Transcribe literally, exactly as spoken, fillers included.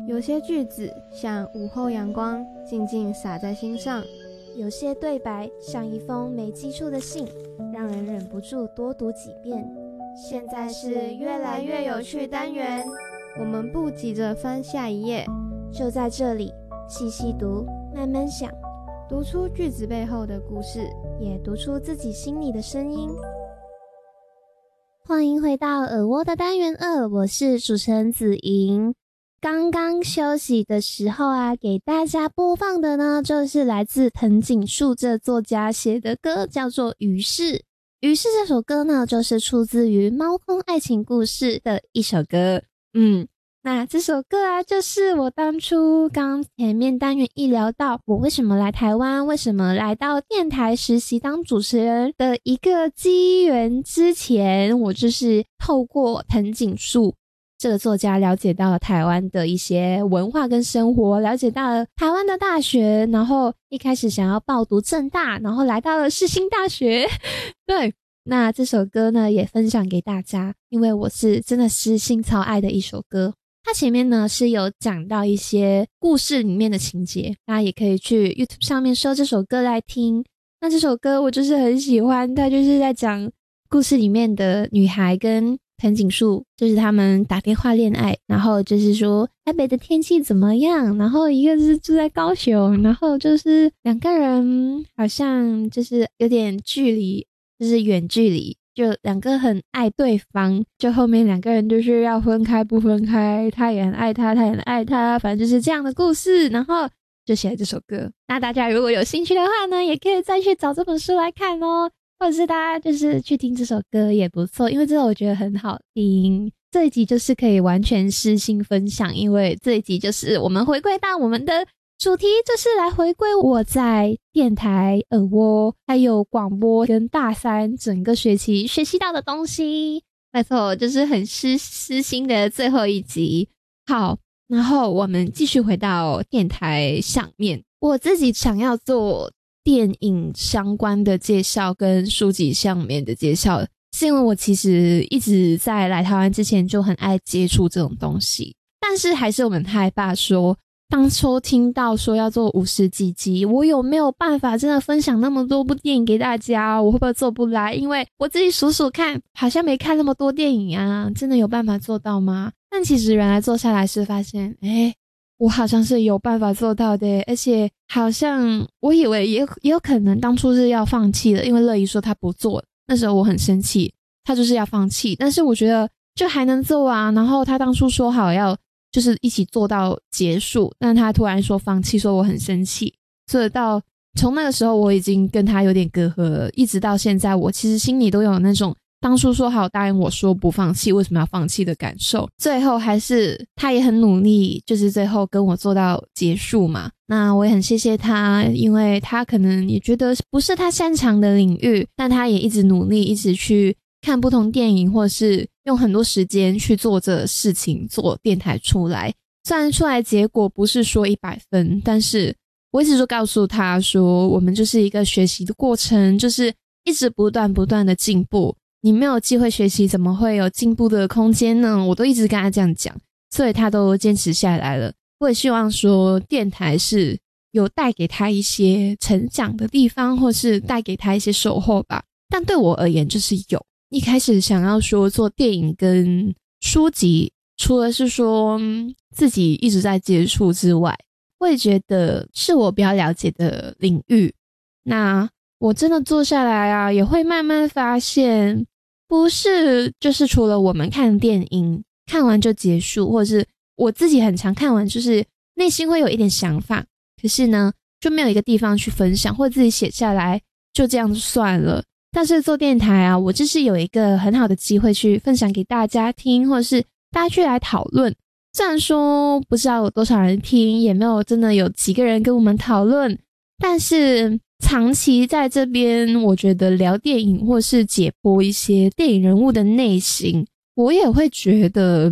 有些句子像午后阳光，静静洒在心上； 有些对白像一封没寄出的信，让人忍不住多读几遍。现在是越来越有趣单元， 我们不急着翻下一页， 就在这里细细读，慢慢想， 读出句子背后的故事， 也读出自己心里的声音。欢迎回到耳蜗的单元二，我是主持人子莹。刚刚休息的时候啊，给大家播放的呢，就是来自藤井树这作家写的歌，叫做《于是》。《于是》这首歌呢，就是出自于《猫空爱情故事》的一首歌。嗯，那这首歌啊，就是我当初刚前面单元一聊到我为什么来台湾，为什么来到电台实习当主持人的一个机缘之前，我就是透过藤井树这个作家了解到了台湾的一些文化跟生活，了解到了台湾的大学，然后一开始想要报读政大，然后来到了世新大学。对，那这首歌呢也分享给大家，因为我是真的是心超爱的一首歌。它前面呢是有讲到一些故事里面的情节，大家也可以去 YouTube 上面搜这首歌来听。那这首歌我就是很喜欢，它就是在讲故事里面的女孩跟藤井树，就是他们打电话恋爱，然后就是说台北的天气怎么样，然后一个是住在高雄，然后就是两个人好像就是有点距离，就是远距离，就两个很爱对方，就后面两个人就是要分开不分开，他也很爱他，他也很爱他，反正就是这样的故事，然后就写了这首歌。那大家如果有兴趣的话呢，也可以再去找这本书来看哦，或者是大家就是去听这首歌也不错，因为这首我觉得很好听。这一集就是可以完全私心分享，因为这一集就是我们回归到我们的主题，就是来回归我在电台、耳蜗还有广播跟大三整个学期学习到的东西。没错，就是很私私心的最后一集。好，然后我们继续回到电台上面，我自己想要做电影相关的介绍跟书籍上面的介绍，是因为我其实一直在来台湾之前就很爱接触这种东西，但是还是我们害怕说当初听到说要做五十几集，我有没有办法真的分享那么多部电影给大家，我会不会做不来，因为我自己数数看好像没看那么多电影啊，真的有办法做到吗？但其实原来做下来是发现诶我好像是有办法做到的，而且好像我以为也也有可能当初是要放弃的，因为乐怡说他不做，那时候我很生气，他就是要放弃，但是我觉得就还能做啊，然后他当初说好要就是一起做到结束，但他突然说放弃，说我很生气，所以到从那个时候我已经跟他有点隔阂了，一直到现在我其实心里都有那种当初说好答应我说不放弃，为什么要放弃的感受。最后还是他也很努力，就是最后跟我做到结束嘛。那我也很谢谢他，因为他可能也觉得不是他擅长的领域，但他也一直努力，一直去看不同电影，或是用很多时间去做这事情，做电台出来。虽然出来结果不是说一百分，但是我一直就告诉他说我们就是一个学习的过程，就是一直不断不断的进步，你没有机会学习怎么会有进步的空间呢？我都一直跟他这样讲，所以他都坚持下来了。我也希望说电台是有带给他一些成长的地方，或是带给他一些收获吧。但对我而言就是有一开始想要说做电影跟书籍，除了是说、嗯、自己一直在接触之外，我也觉得是我比较了解的领域。那我真的做下来啊，也会慢慢发现不是就是除了我们看电影看完就结束，或者是我自己很常看完就是内心会有一点想法，可是呢就没有一个地方去分享，或者自己写下来就这样算了。但是做电台啊，我就是有一个很好的机会去分享给大家听，或者是大家去来讨论。虽然说不知道有多少人听，也没有真的有几个人跟我们讨论，但是长期在这边我觉得聊电影或是解剖一些电影人物的内心，我也会觉得